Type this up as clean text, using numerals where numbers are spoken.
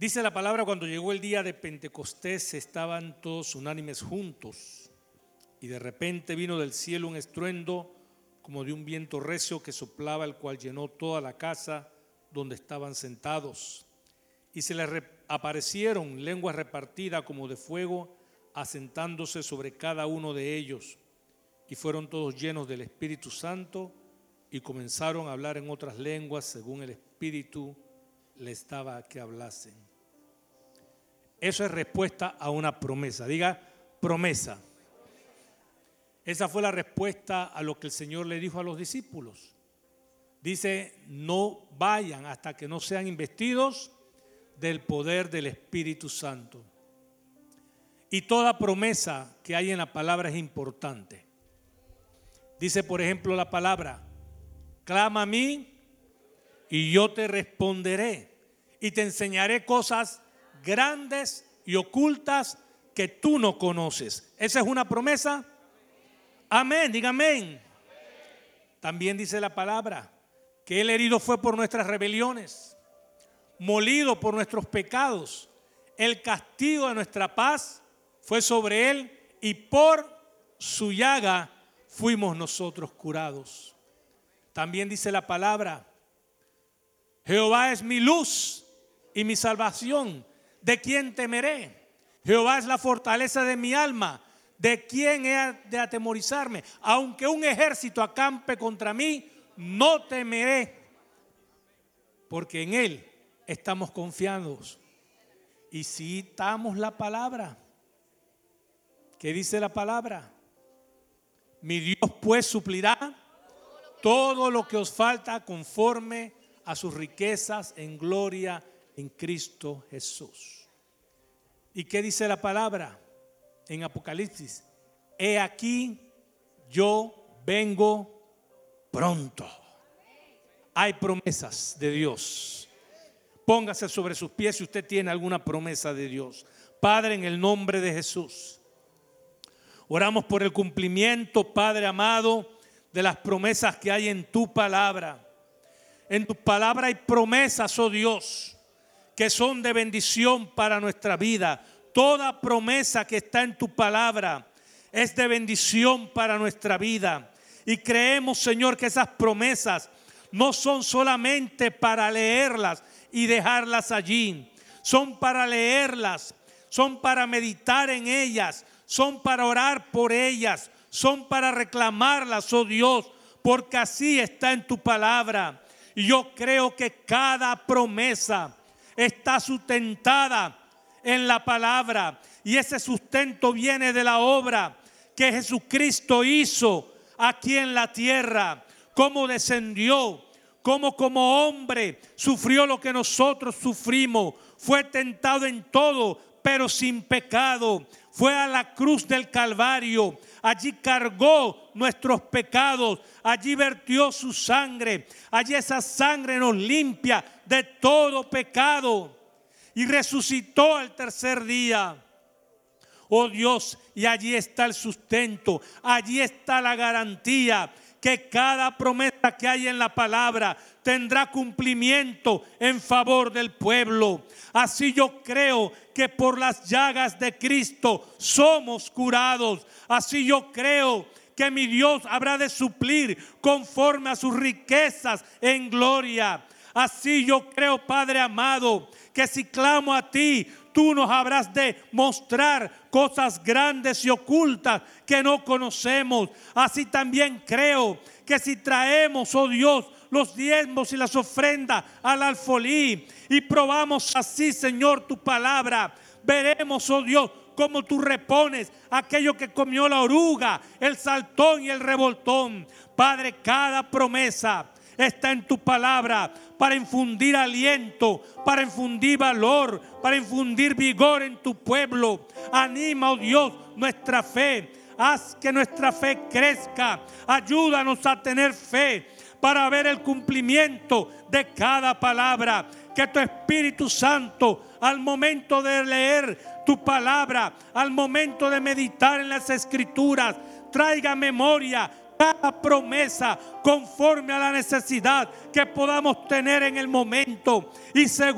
Dice la palabra: cuando llegó el día de Pentecostés, estaban todos unánimes juntos, y de repente vino del cielo un estruendo como de un viento recio que soplaba, el cual llenó toda la casa donde estaban sentados. Y se les aparecieron lenguas repartidas como de fuego, asentándose sobre cada uno de ellos. Y fueron todos llenos del Espíritu Santo y comenzaron a hablar en otras lenguas según el Espíritu les daba que hablasen. Eso es respuesta a una promesa. Diga promesa. Esa fue la respuesta a lo que el Señor le dijo a los discípulos. Dice: no vayan hasta que no sean investidos del poder del Espíritu Santo. Y toda promesa que hay en la palabra es importante. Dice, por ejemplo, la palabra: clama a mí y yo te responderé y te enseñaré cosas grandes y ocultas que tú no conoces. ¿Esa es una promesa? Amén, diga amén. También dice la palabra que Él herido fue por nuestras rebeliones, molido por nuestros pecados. El castigo de nuestra paz fue sobre Él y por su llaga fuimos nosotros curados. También dice la palabra: Jehová es mi luz y mi salvación, ¿de quién temeré? Jehová es la fortaleza de mi alma, ¿de quién he de atemorizarme? Aunque un ejército acampe contra mí, no temeré, porque en Él estamos confiados. Y citamos la palabra. ¿Qué dice la palabra? Mi Dios pues suplirá todo lo que os falta conforme a sus riquezas en gloria en Cristo Jesús. ¿Y qué dice la palabra en Apocalipsis? He aquí, yo vengo pronto. Hay promesas de Dios. Póngase sobre sus pies si usted tiene alguna promesa de Dios. Padre, en el nombre de Jesús, oramos por el cumplimiento, Padre amado, de las promesas que hay en tu palabra. En tu palabra hay promesas, oh Dios, que son de bendición para nuestra vida. Toda promesa que está en tu palabra es de bendición para nuestra vida. Y creemos, Señor, que esas promesas no son solamente para leerlas y dejarlas allí. Son para leerlas, son para meditar en ellas, son para orar por ellas, son para reclamarlas, oh Dios, porque así está en tu palabra. Y yo creo que cada promesa está sustentada en la palabra, y ese sustento viene de la obra que Jesucristo hizo aquí en la tierra, cómo descendió, cómo como hombre sufrió lo que nosotros sufrimos, fue tentado en todo pero sin pecado, fue a la cruz del Calvario, allí cargó nuestros pecados, allí vertió su sangre, allí esa sangre nos limpia de todo pecado y resucitó al tercer día. Oh Dios, y allí está el sustento, allí está la garantía que cada promesa que hay en la palabra tendrá cumplimiento en favor del pueblo. Así yo creo que por las llagas de Cristo somos curados. Así yo creo que mi Dios habrá de suplir conforme a sus riquezas en gloria. Así yo creo, Padre amado, que si clamo a ti, tú nos habrás de mostrar cosas grandes y ocultas que no conocemos. Así también creo que si traemos, oh Dios, los diezmos y las ofrendas al alfolí y probamos así, Señor, tu palabra, veremos, oh Dios, cómo tú repones aquello que comió la oruga, el saltón y el revoltón. Padre, cada promesa está en tu palabra para infundir aliento, para infundir valor, para infundir vigor en tu pueblo. Anima, oh Dios, nuestra fe. Haz que nuestra fe crezca. Ayúdanos a tener fe para ver el cumplimiento de cada palabra. Que tu Espíritu Santo, al momento de leer tu palabra, al momento de meditar en las Escrituras, traiga memoria cada promesa conforme a la necesidad que podamos tener en el momento. Y según